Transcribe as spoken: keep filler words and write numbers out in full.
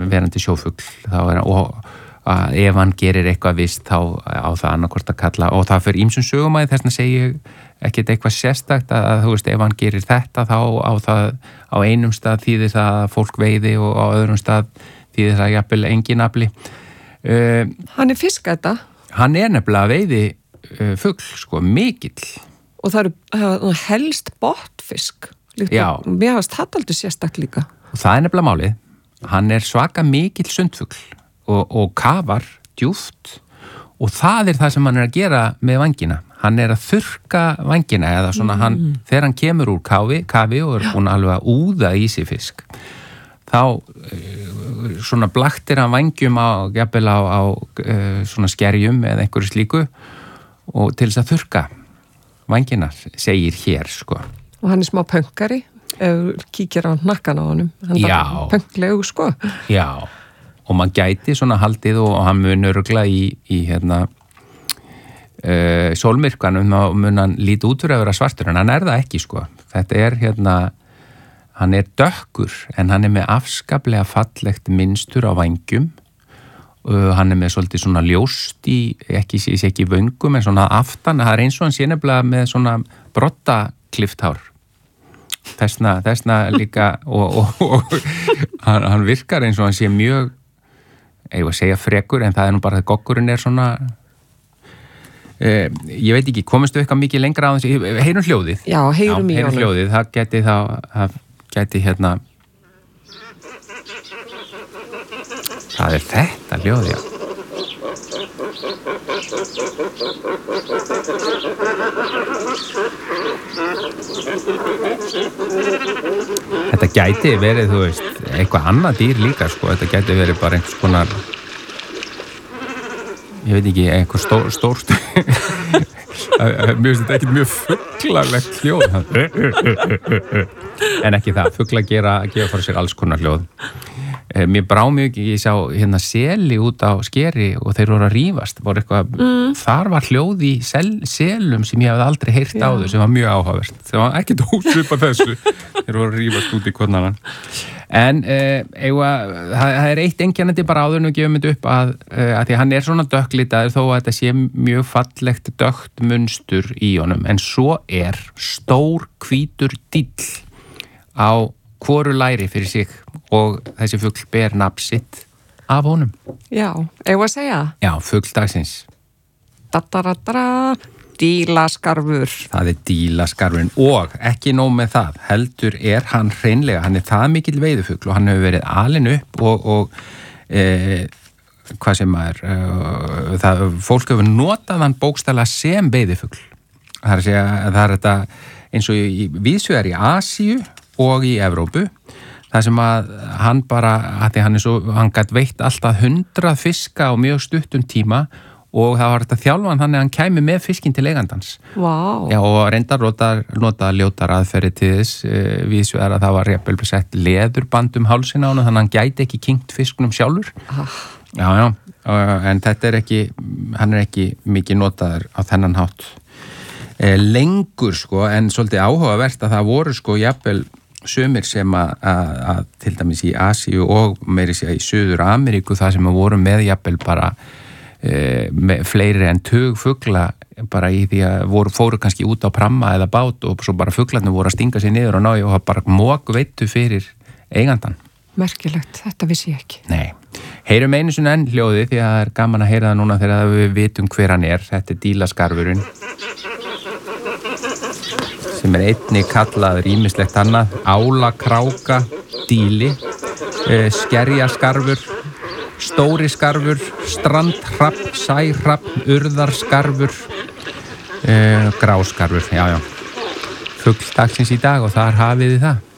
verandi sjófugl þá er, og að ef hann gerir eitthvað vist þá á það annarkvort að kalla og það fyrir ýmsum sögum að þess vegna segi ég ekkert eitthvað sérstakt að, að þú veist ef hann gerir þetta þá á það á einum stað þýðir það að fólk veiði og á öðrum stað þýðir það jafnvel engin afli. Uh, hann er fiskæta? Hann er nefnilega veiði uh, fugl, sko, mikill. Og það eru helst botnfisk. Líka. Já. Mér hafast það aldrei sérstakt líka. Og það er nefnilega málið. Hann er svaka mikill sundfugl og, og kafar djúpt og það er það sem hann er að gera með vængina. Hann er að þurrka vængina eða svona mm. hann, þegar hann kemur úr kafi, kafi og er búin alveg að úða í sig fisk, þá svona blaktir hann vængjum á, jafnvel á, á svona skerjum eða einhverju slíku og til þess að þurrka vængina, segir hér, sko. Og hann er smá pönkari, ef kíkir á hnakkan á honum. Hann er bara pönklegu, sko. Já, og mann gæti svona haldið og hann mun örugla í, í hérna Uh, sólmyrkvanum og mun hann líti út fyrir að vera svartur en hann er það ekki sko þetta er hérna hann er dökkur en hann er með afskaplega fallegt mynstur á vængjum uh, hann er með svolítið svona ljóst í ekki, ekki vöngum en svona aftan það er eins og hann sé nefnilega með svona brotta klifthár þessna, þessna líka og, og, og hann, hann virkar eins og hann sé mjög ég var að segja frekur en það er nú bara að gogkurinn er svona Uh, ég veit ekki, komistu eitthvað mikið lengra á þessu, heyrum hljóðið. Já, heyrum í honum. Heyrum hljóðið, það geti þá, það geti hérna, það er þetta hljóðið, já. Þetta gæti verið, þú veist, eitthvað annað dýr líka, sko, þetta gæti verið bara einhvers konar ég veit ekki, einhver stór, stórt mjög þetta ekki mjög fuglalegt hljóð en ekki það fugla gera, gera fyrir sér alls konar hljóð mér brá mjög ekki, ég sá hérna seli út á skeri og þeir voru að rífast voru eitthvað, mm. þar var hljóð í sel, selum sem ég hafði aldrei heyrt á þau sem var mjög áhugavert, það var ekkert ósvipað þessu, þeir voru að rífast út í hvorn annan en eh, eiga, það, það er eitt einkennandi bara áður og gefum þetta upp að, eh, að því hann er svona dökklitaður þó að þetta sé mjög fallegt dökkt munstur í honum en svo er stór hvítur díll á hvoru læri fyrir sig og þessi fugl ber nafn sitt af honum. Já, eigum að segja? Já, fugl dagsins. Dadaradara, dílaskarfur. Það er dílaskarfurinn og ekki nóg með það, heldur er hann hreinlega, hann er það mikill veiðufugl og hann hefur verið alinn upp og, og e, hvað sem er, e, það, fólk hefur notað hann bókstaflega sem veiðufugl. Það er að segja, það er þetta eins og í víðsvegar í Asíu og í Evrópu, það sem að hann bara, að því hann er svo, hann gætt veitt alltaf hundrað fiska á mjög stuttum tíma og það var þetta þjálfan þannig að hann kæmi með fiskinn til eigandans. Vá. Já, og reyndar notað ljótar aðferði til þess uh, víðsvegar að það var jafnvel sett leðurband um hálsinn á hann þannig að hann gæti ekki kynkt fisknum sjálfur. Ah. Já, já, uh, en þetta er ekki, hann er ekki mikið notaður á þennan hátt. Uh, lengur sko, en svolítið áhugavert að það voru sko jafnvel sumir sem að, að, að til dæmis í Asíu og meiri sé í Suður Ameríku það sem að voru með jafnvel bara e, með fleiri en tug fugla bara í því að voru, fóru kannski út á pramma eða bát og svo bara fuglarnir voru að stinga sér niður og ná og bara mók veittu fyrir eigandan. Merkilegt, þetta vissi ég ekki. Nei, heyrum einu svona enn hljóði því að það er gaman að heyra það núna þegar við vitum hver hann er, þetta er dílaskarfurinn sem er einnig kallaður ýmislegt annað, álakráka, díli, eh, skerjaskarfur, stóriskarfur, strandhrapp, særhrapp, urðarskarfur, eh, gráskarfur, já, já. Fugl dagsins í dag og þar hafið þið það.